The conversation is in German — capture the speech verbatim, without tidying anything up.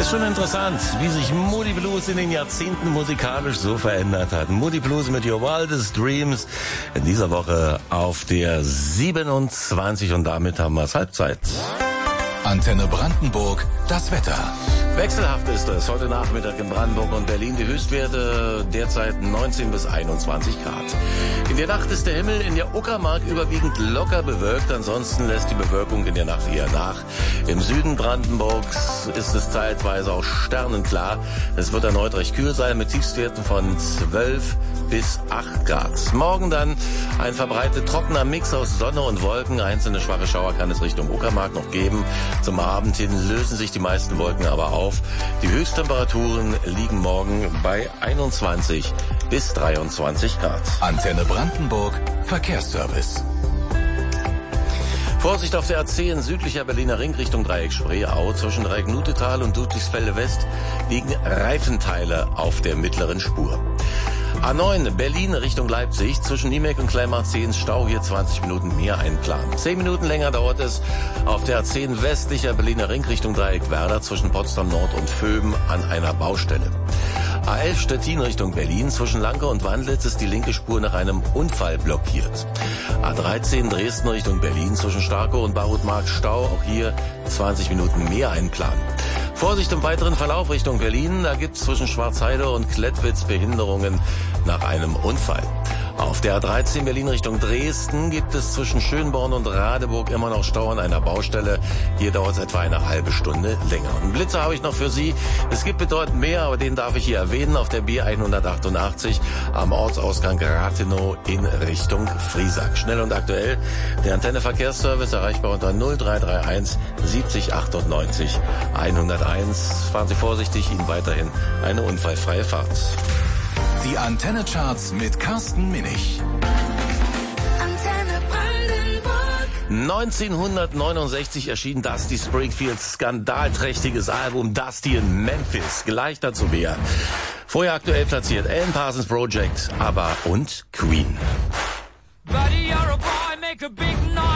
Ist schon interessant, wie sich Moody Blues in den Jahrzehnten musikalisch so verändert hat. Moody Blues mit Your Wildest Dreams in dieser Woche auf der siebenundzwanzig und damit haben wir es Halbzeit. Antenne Brandenburg, das Wetter. Wechselhaft ist es heute Nachmittag in Brandenburg und Berlin. Die Höchstwerte derzeit neunzehn bis einundzwanzig Grad. In der Nacht ist der Himmel in der Uckermark überwiegend locker bewölkt. Ansonsten lässt die Bewölkung in der Nacht eher nach. Im Süden Brandenburgs ist es zeitweise auch sternenklar. Es wird erneut recht kühl sein mit Tiefstwerten von zwölf bis acht Grad. Morgen dann ein verbreitet trockener Mix aus Sonne und Wolken. Einzelne schwache Schauer kann es Richtung Uckermark noch geben. Zum Abend hin lösen sich die meisten Wolken aber auf. Die Höchsttemperaturen liegen morgen bei einundzwanzig bis dreiundzwanzig Grad. Antenne Brandenburg, Verkehrsservice. Vorsicht auf der A zehn südlicher Berliner Ring Richtung Dreieck Spreeau. Zwischen Dreieck Nutetal und Ludwigsfelde West liegen Reifenteile auf der mittleren Spur. A neun Berlin Richtung Leipzig, zwischen Niemek und Kleinmachzehns Stau, hier zwanzig Minuten mehr einplanen. zehn Minuten länger dauert es auf der A zehn westlicher Berliner Ring Richtung Dreieck Werder, zwischen Potsdam Nord und Vöben an einer Baustelle. A elf Stettin Richtung Berlin, zwischen Lanke und Wandlitz ist die linke Spur nach einem Unfall blockiert. A dreizehn Dresden Richtung Berlin, zwischen Starkow und Barutmark Stau, auch hier zwanzig Minuten mehr einplanen. Vorsicht im weiteren Verlauf Richtung Berlin, da gibt es zwischen Schwarzheide und Klettwitz Behinderungen nach einem Unfall. Auf der A dreizehn Berlin Richtung Dresden gibt es zwischen Schönborn und Radeburg immer noch Stau an einer Baustelle. Hier dauert es etwa eine halbe Stunde länger. Und einen Blitzer habe ich noch für Sie. Es gibt bedeutend mehr, aber den darf ich hier erwähnen. Auf der B hundertachtundachtzig am Ortsausgang Rathenow in Richtung Friesack. Schnell und aktuell der Antenne Verkehrsservice erreichbar unter null drei drei eins siebzig achtundneunzig hunderteins. Fahren Sie vorsichtig, Ihnen weiterhin eine unfallfreie Fahrt. Die Antenne Charts mit Carsten Minich. Antenne Brandenburg. neunzehnhundertneunundsechzig erschien Dusty Springfields skandalträchtiges Album Dusty in Memphis. Gleich dazu mehr. Vorher aktuell platziert Alan Parsons Project, ABBA und Queen. Buddy, you're a boy, make a big